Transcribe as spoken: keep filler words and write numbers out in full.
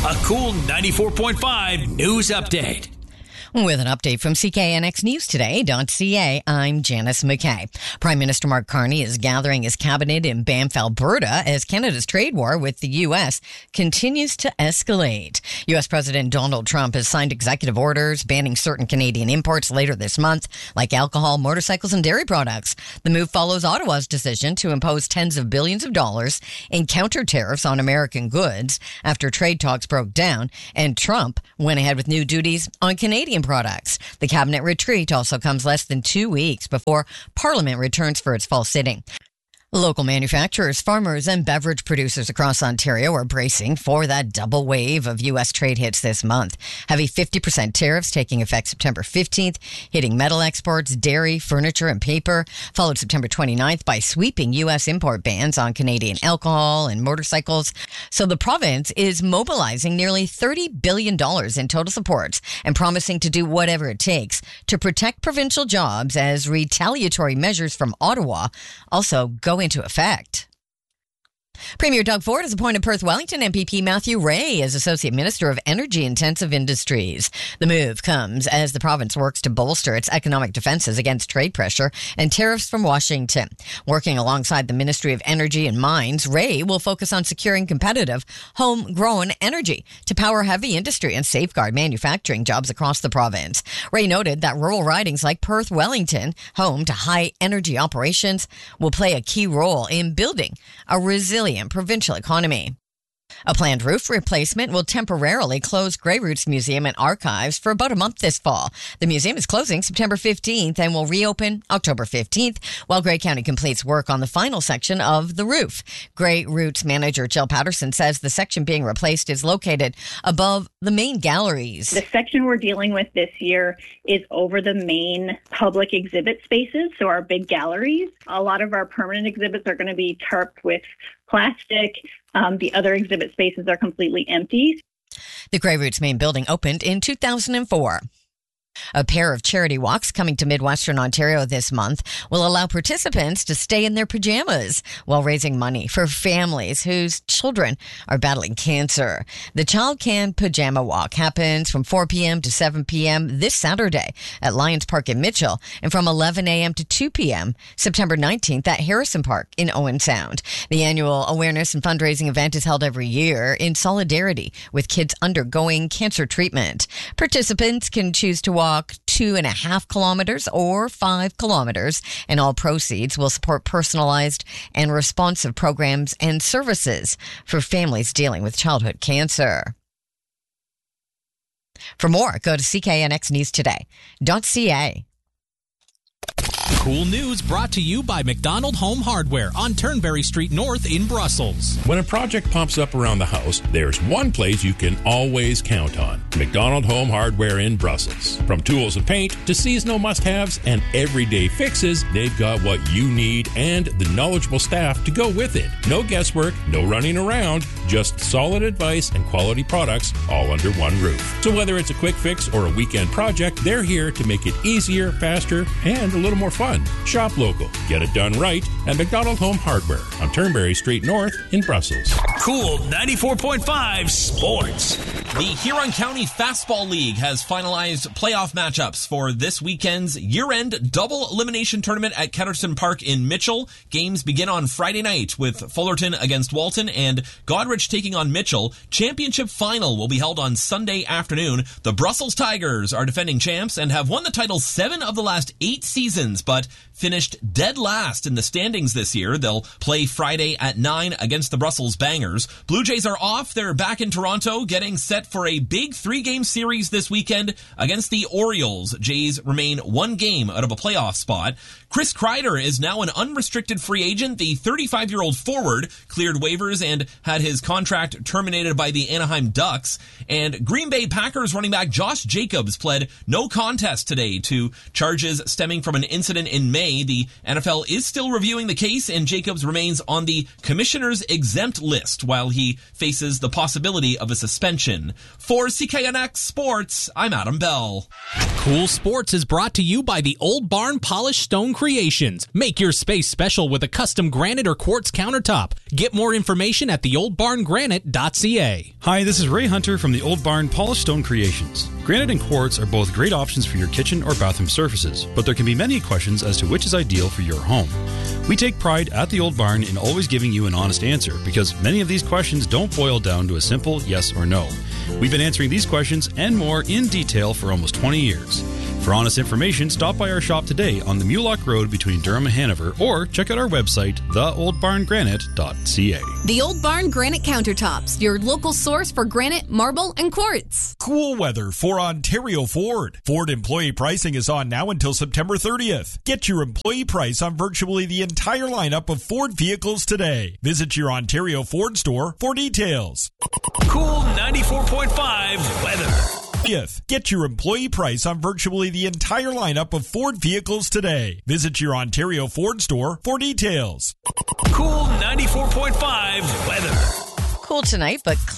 A cool ninety-four point five news update. With an update from C K N X News Today dot C A, I'm Janice McKay. Prime Minister Mark Carney is gathering his cabinet in Banff, Alberta, as Canada's trade war with the U S continues to escalate. U S President Donald Trump has signed executive orders banning certain Canadian imports later this month, like alcohol, motorcycles, and dairy products. The move follows Ottawa's decision to impose tens of billions of dollars in counter tariffs on American goods after trade talks broke down, and Trump went ahead with new duties on Canadian products. The cabinet retreat also comes less than two weeks before Parliament returns for its fall sitting. Local manufacturers, farmers, and beverage producers across Ontario are bracing for that double wave of U S trade hits this month. Heavy fifty percent tariffs taking effect September fifteenth, hitting metal exports, dairy, furniture, and paper, followed September twenty-ninth by sweeping U S import bans on Canadian alcohol and motorcycles. So the province is mobilizing nearly thirty billion dollars in total supports and promising to do whatever it takes to protect provincial jobs as retaliatory measures from Ottawa also go into effect. Premier Doug Ford has appointed Perth Wellington M P P Matthew Ray as Associate Minister of Energy-Intensive Industries. The move comes as the province works to bolster its economic defenses against trade pressure and tariffs from Washington. Working alongside the Ministry of Energy and Mines, Ray will focus on securing competitive, homegrown energy to power heavy industry and safeguard manufacturing jobs across the province. Ray noted that rural ridings like Perth Wellington, home to high energy operations, will play a key role in building a resilient provincial economy. A planned roof replacement will temporarily close Grey Roots Museum and Archives for about a month this fall. The museum is closing September fifteenth and will reopen October fifteenth, while Grey County completes work on the final section of the roof. Grey Roots manager Jill Patterson says the section being replaced is located above the main galleries. The section we're dealing with this year is over the main public exhibit spaces, so our big galleries. A lot of our permanent exhibits are going to be tarped with plastic. Um, the other exhibit spaces are completely empty. The Grey Roots main building opened in two thousand four. A pair of charity walks coming to Midwestern Ontario this month will allow participants to stay in their pajamas while raising money for families whose children are battling cancer. The Child Can Pajama Walk happens from four p.m. to seven p.m. this Saturday at Lions Park in Mitchell and from eleven a.m. to two p.m. September nineteenth at Harrison Park in Owen Sound. The annual awareness and fundraising event is held every year in solidarity with kids undergoing cancer treatment. Participants can choose to walk walk two and a half kilometers or five kilometers, and all proceeds will support personalized and responsive programs and services for families dealing with childhood cancer. For more, go to C K N X News Today dot C A. Cool news brought to you by McDonald Home Hardware on Turnberry Street North in Brussels. When a project pops up around the house, there's one place you can always count on. McDonald Home Hardware in Brussels. From tools and paint to seasonal must-haves and everyday fixes, they've got what you need and the knowledgeable staff to go with it. No guesswork, no running around, just solid advice and quality products all under one roof. So whether it's a quick fix or a weekend project, they're here to make it easier, faster, and a little more fun. Shop local. Get it done right at McDonald Home Hardware on Turnberry Street North in Brussels. Cool ninety-four point five Sports. The Huron County Fastball League has finalized playoff matchups for this weekend's year-end double elimination tournament at Ketterson Park in Mitchell. Games begin on Friday night with Fullerton against Walton and Goderich taking on Mitchell. Championship final will be held on Sunday afternoon. The Brussels Tigers are defending champs and have won the title seven of the last eight seasons, but finished dead last in the standings this year. They'll play Friday at nine against the Brussels Bangers. Blue Jays are off. They're back in Toronto, getting set for a big three-game series this weekend against the Orioles. Jays remain one game out of a playoff spot. Chris Kreider is now an unrestricted free agent. The thirty-five-year-old forward cleared waivers and had his contract terminated by the Anaheim Ducks. And Green Bay Packers running back Josh Jacobs pled no contest today to charges stemming from an incident in May. The N F L is still reviewing the case, and Jacobs remains on the commissioner's exempt list while he faces the possibility of a suspension. For C K N X Sports, I'm Adam Bell. Cool Sports is brought to you by the Old Barn Polished Stone Creations. Make your space special with a custom granite or quartz countertop. Get more information at the old barn granite dot c a. Hi, this is Ray Hunter from the Old Barn Polished Stone Creations. Granite and quartz are both great options for your kitchen or bathroom surfaces, but there can be many questions as to which is ideal for your home. We take pride at the Old Barn in always giving you an honest answer, because many of these questions don't boil down to a simple yes or no. We've been answering these questions and more in detail for almost twenty years. For honest information, stop by our shop today on the Mulock Road between Durham and Hanover, or check out our website, the old barn granite dot c a. The Old Barn Granite Countertops, your local source for granite, marble, and quartz. Cool weather for Ontario Ford. Ford employee pricing is on now until September thirtieth. Get your employee price on virtually the entire lineup of Ford vehicles today. Visit your Ontario Ford store for details. Cool ninety-four point five weather. Get your employee price on virtually the entire lineup of Ford vehicles today. Visit your Ontario Ford store for details. Cool ninety-four point five weather. Cool tonight, but